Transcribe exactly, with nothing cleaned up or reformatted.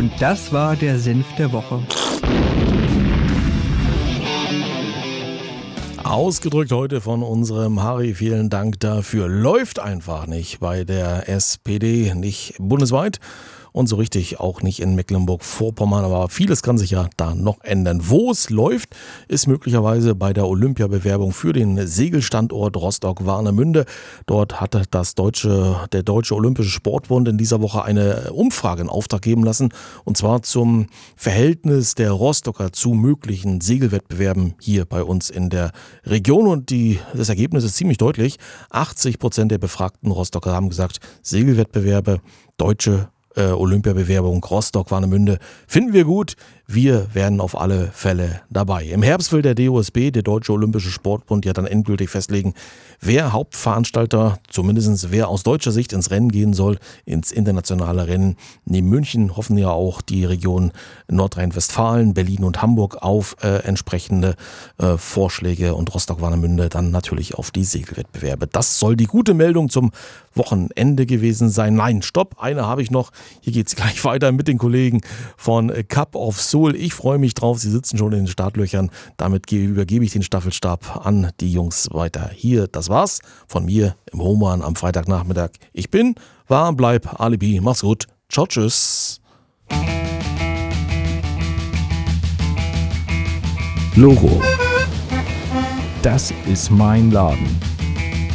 Und das war der Senf der Woche. Ausgedrückt heute von unserem Harry, vielen Dank dafür. Läuft einfach nicht bei der S P D, nicht bundesweit und so richtig auch nicht in Mecklenburg-Vorpommern, aber vieles kann sich ja da noch ändern. Wo es läuft, ist möglicherweise bei der Olympiabewerbung für den Segelstandort Rostock-Warnemünde. Dort hatte das deutsche, der Deutsche Olympische Sportbund in dieser Woche eine Umfrage in Auftrag geben lassen, und zwar zum Verhältnis der Rostocker zu möglichen Segelwettbewerben hier bei uns in der Region. Und die, das Ergebnis ist ziemlich deutlich. achtzig Prozent der befragten Rostocker haben gesagt, Segelwettbewerbe, deutsche äh, Olympiabewerbung Rostock-Warnemünde finden wir gut. Wir werden auf alle Fälle dabei. Im Herbst will der D O S B, der Deutsche Olympische Sportbund, ja dann endgültig festlegen, wer Hauptveranstalter, zumindest wer aus deutscher Sicht ins Rennen gehen soll, ins internationale Rennen. Neben München hoffen ja auch die Region Nordrhein-Westfalen, Berlin und Hamburg auf äh, entsprechende äh, Vorschläge und Rostock-Warnemünde dann natürlich auf die Segelwettbewerbe. Das soll die gute Meldung zum Wochenende gewesen sein. Nein, stopp, eine habe ich noch. Hier geht es gleich weiter mit den Kollegen von Cup of Soul. Ich freue mich drauf, sie sitzen schon in den Startlöchern. Damit übergebe ich den Staffelstab an die Jungs weiter. Hier, das war's von mir im Homerun am Freitagnachmittag. Ich bin, war und bleib Alibi. Mach's gut. Ciao, tschüss. Logo. Das ist mein Laden.